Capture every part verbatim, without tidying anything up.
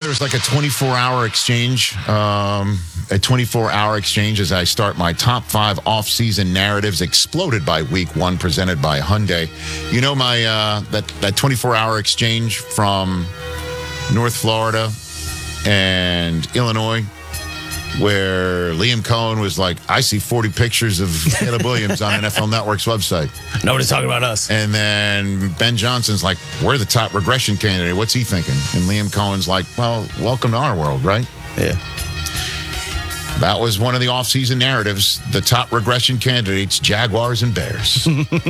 there's like a twenty-four hour exchange, um, a twenty-four hour exchange as I start my top five off-season narratives exploded by week one, presented by Hyundai. You know my uh, that that twenty-four hour exchange from North Florida and Illinois, where Liam Cohen was like, I see forty pictures of Caleb Williams on N F L Network's website. Nobody's talking about us. And then Ben Johnson's like, we're the top regression candidate. What's he thinking? And Liam Cohen's like, well, welcome to our world, right? Yeah. That was one of the offseason narratives. The top regression candidates, Jaguars and Bears.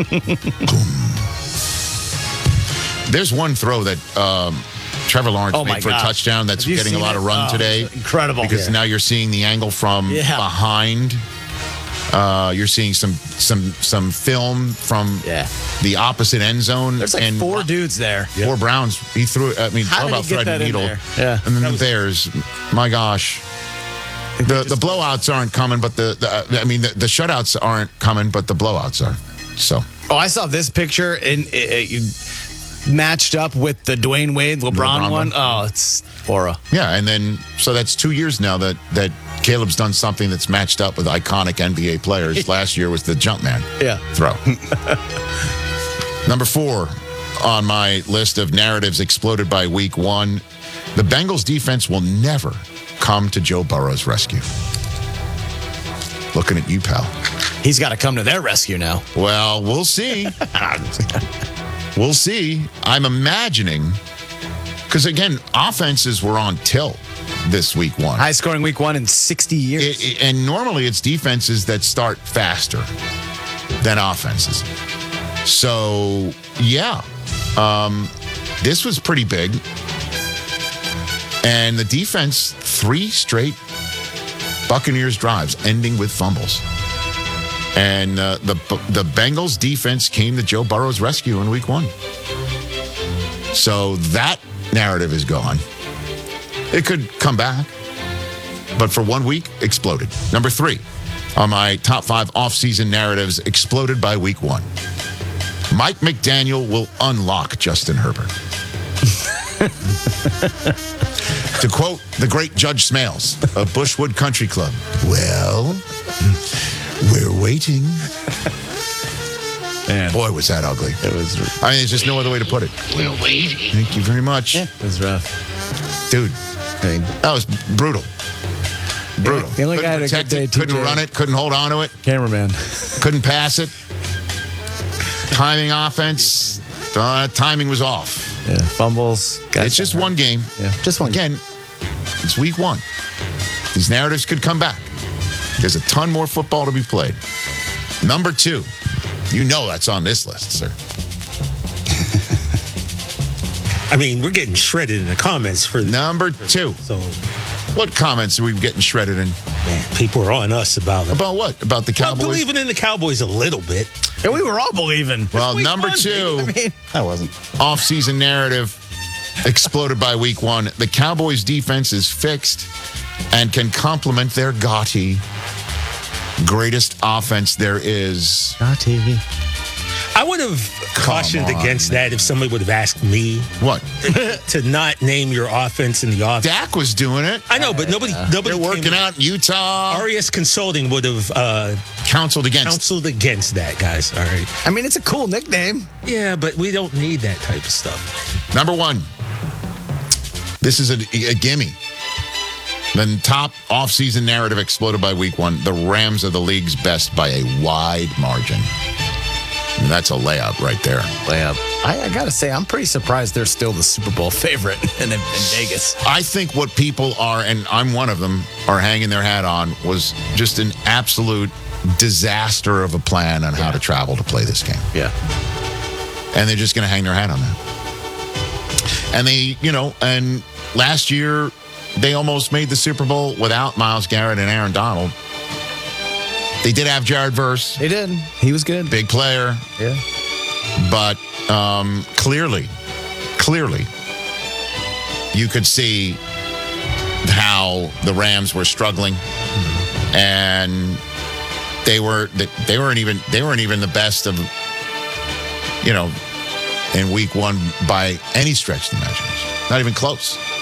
There's one throw that um, Trevor Lawrence oh made for God. a touchdown that's getting a lot it? of run oh, today. Incredible. Because yeah. now you're seeing the angle from yeah. behind. Uh, you're seeing some some some film from yeah. the opposite end zone. There's like and four dudes there. Four Browns. He threw it. I mean, How talk did about he get thread and that in needle. there? Yeah. And then That the was- Bears. My gosh. The the blowouts aren't coming, but the, the I mean the, the shutouts aren't coming, but the blowouts are. So. Oh, I saw this picture and it, it, you matched up with the Dwayne Wade LeBron, LeBron one. one. Oh, it's aura. Yeah, and then so that's two years now that that Caleb's done something that's matched up with iconic N B A players. Last year was the Jumpman Yeah. throw. Number four on my list of narratives exploded by week one, the Bengals defense will never come to Joe Burrow's rescue. Looking at you, pal. He's got to come to their rescue now. Well, we'll see. We'll see. I'm imagining, because again, offenses were on tilt this week one. High scoring week one in sixty years. It, it, and normally it's defenses that start faster than offenses. So, yeah, um, this was pretty big. And the defense, three straight Buccaneers drives ending with fumbles. And uh, the the Bengals defense came to Joe Burrow's rescue in week one. So that narrative is gone. It could come back, but for one week, exploded. Number three on my top five offseason narratives, exploded by week one. Mike McDaniel will unlock Justin Herbert. To quote the great Judge Smales of Bushwood Country Club, well, we're waiting. Man. Boy, was that ugly. It was, I mean, there's just no other way to put it. We're waiting. Thank you very much. it was rough. Dude, I mean, that was brutal. Brutal. The only guy Couldn't had a good protect day, it, couldn't T J. run it, couldn't hold on to it, cameraman. couldn't pass it. Timing offense, uh, timing was off. Yeah, fumbles. Got It's just one game. Yeah, just one Again, it's week one. These narratives could come back. There's a ton more football to be played. Number two, you know that's on this list, sir. I mean, we're getting shredded in the comments for Number two. So, What comments are we getting shredded in? man, people are on us about it. About what? About the Well, Cowboys? believing in the Cowboys a little bit. And we were all believing. Well, week number one, two, I mean, I wasn't. off-season narrative exploded by week one. The Cowboys defense is fixed and can complement their gaudy greatest offense there is. I would have cautioned on, against that if somebody would have asked me What? to not name your offense in the offense. Dak was doing it. I know, but nobody, nobody. They're working came- out in Utah. R E S Consulting would have uh, Counseled against. counseled against that, guys. All right. I mean, it's a cool nickname. Yeah, but we don't need that type of stuff. Number one. This is a, a gimme. The top offseason narrative exploded by week one. The Rams are the league's best by a wide margin. And that's a layup right there. Layup. I, I got to say, I'm pretty surprised they're still the Super Bowl favorite in, in Vegas. I think what people are, and I'm one of them, are hanging their hat on was just an absolute disaster of a plan on how to travel to play this game. Yeah. And they're just going to hang their hat on that. And they, you know, and last year they almost made the Super Bowl without Myles Garrett and Aaron Donald. They did have Jared Verse, They did. He was good. big player, Yeah. but um, clearly, clearly, you could see how the Rams were struggling, and they were they weren't even they weren't even the best of, you know, in week one by any stretch of the imagination. Not even close.